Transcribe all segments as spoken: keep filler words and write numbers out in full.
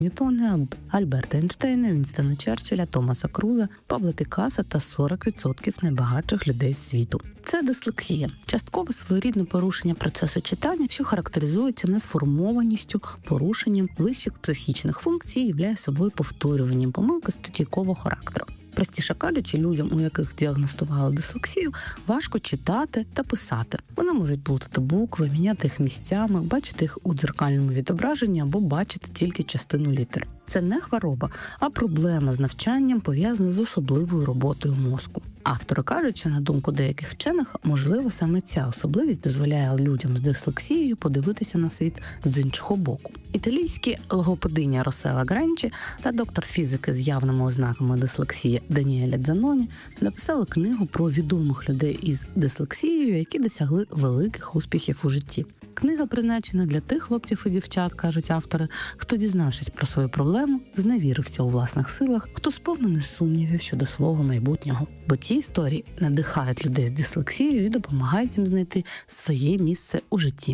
Ньютона, Альберта Ейнштейна, Вінстона Черчилля, Томаса Круза, Пабло Пікассо та сорок відсотків найбагатших людей світу. Це дислексія – часткове своєрідне порушення процесу читання, що характеризується несформованістю, порушенням вищих психічних функцій і являє собою повторюванням помилки статейкового характеру. Простіше кажучи, людям, у яких діагностували дислексію, важко читати та писати. Вони можуть плутати букви, міняти їх місцями, бачити їх у дзеркальному відображенні або бачити тільки частину літер. Це не хвороба, а проблема з навчанням, пов'язана з особливою роботою мозку. Автори кажуть, що, на думку деяких вчених, можливо, саме ця особливість дозволяє людям з дислексією подивитися на світ з іншого боку. Італійські логопединя Росела Гранчі та доктор фізики з явними ознаками дислексії Даніеля Дзаноні написали книгу про відомих людей із дислексією, які досягли великих успіхів у житті. Книга призначена для тих хлопців і дівчат, кажуть автори, хто, дізнавшись про свою проблему, зневірився у власних силах, хто сповнений сумнівів щодо свого майбутнього. Бо ці історії надихають людей з дислексією і допомагають їм знайти своє місце у житті.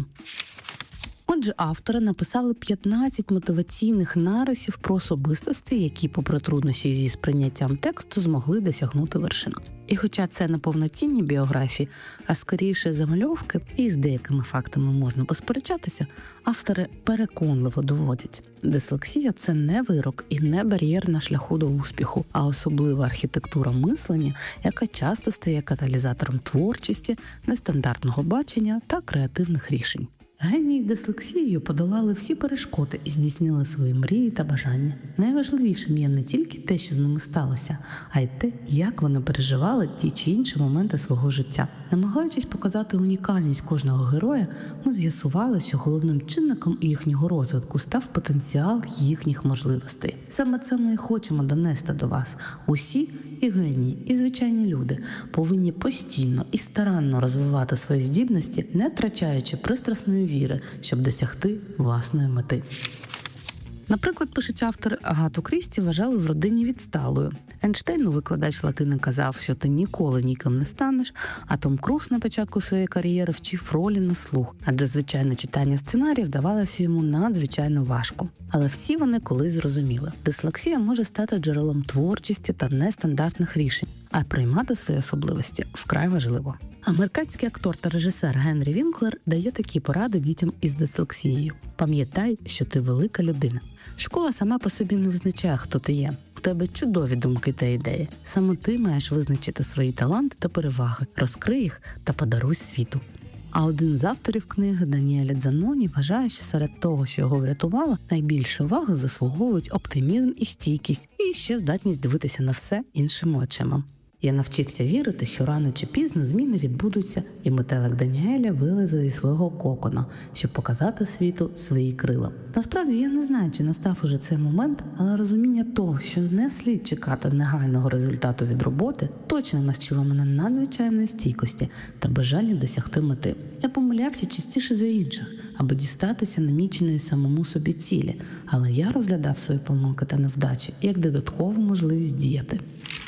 Отже, автори написали п'ятнадцять мотиваційних нарисів про особистості, які, попри труднощі зі сприйняттям тексту, змогли досягнути вершин. І хоча це не повноцінні біографії, а скоріше замальовки, і з деякими фактами можна посперечатися, автори переконливо доводять. Дислексія – це не вирок і не бар'єр на шляху до успіху, а особлива архітектура мислення, яка часто стає каталізатором творчості, нестандартного бачення та креативних рішень. Генії дислексією подолали всі перешкоди і здійснили свої мрії та бажання. Найважливішим є не тільки те, що з ними сталося, а й те, як вони переживали ті чи інші моменти свого життя. Намагаючись показати унікальність кожного героя, ми з'ясували, що головним чинником їхнього розвитку став потенціал їхніх можливостей. Саме це ми і хочемо донести до вас. Усі, і генії, і звичайні люди, повинні постійно і старанно розвивати свої здібності, не втрачаючи пристрасної віри, щоб досягти власної мети. Наприклад, пишуть автори, Агату Крісті вважали в родині відсталою. Ейнштейну викладач латини казав, що ти ніколи ніким не станеш, а Том Круз на початку своєї кар'єри вчив ролі на слух, адже звичайне читання сценаріїв давалося йому надзвичайно важко. Але всі вони колись зрозуміли. Дислексія може стати джерелом творчості та нестандартних рішень, а приймати свої особливості вкрай важливо. Американський актор та режисер Генрі Вінклер дає такі поради дітям із дислексією. Пам'ятай, що ти велика людина. Школа сама по собі не визначає, хто ти є. У тебе чудові думки та ідеї. Саме ти маєш визначити свої таланти та переваги, розкрий їх та подаруй світу. А один з авторів книги, Даніеля Дзаноні, вважає, що серед того, що його врятувало, найбільше уваги заслуговують оптимізм і стійкість, і ще здатність дивитися на все іншими очима. Я навчився вірити, що рано чи пізно зміни відбудуться, і метелик Даніеля вилезе зі свого кокона, щоб показати світу свої крила. Насправді, я не знаю, чи настав уже цей момент, але розуміння того, що не слід чекати негайного результату від роботи, точно навчило мене надзвичайної стійкості та бажання досягти мети. Я помилявся частіше за інших, аби дістатися наміченої самому собі цілі, але я розглядав свої помилки та невдачі як додаткову можливість діяти.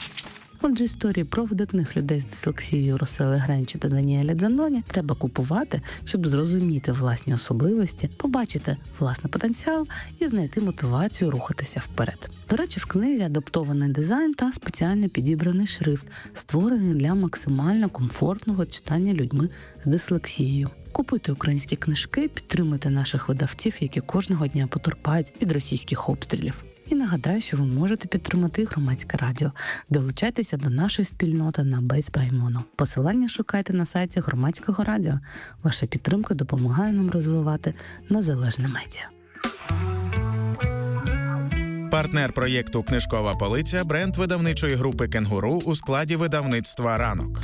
Отже, історії про видатних людей з дислексією Росели Гранчі та Даніеля Дзаноні треба купувати, щоб зрозуміти власні особливості, побачити власний потенціал і знайти мотивацію рухатися вперед. До речі, в книзі адаптований дизайн та спеціально підібраний шрифт, створений для максимально комфортного читання людьми з дислексією. Купуйте українські книжки, підтримуйте наших видавців, які кожного дня потерпають від російських обстрілів. І нагадаю, що ви можете підтримати Громадське радіо. Долучайтеся до нашої спільноти на Бейсбаймоно. Посилання шукайте на сайті Громадського радіо. Ваша підтримка допомагає нам розвивати незалежне медіа. Партнер проєкту «Книжкова полиця» – бренд видавничої групи «Кенгуру» у складі видавництва «Ранок».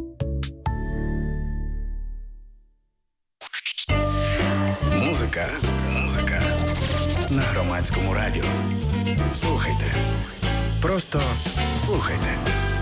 Музика. Музика. На Громадському радіо. Слухайте. Просто слухайте.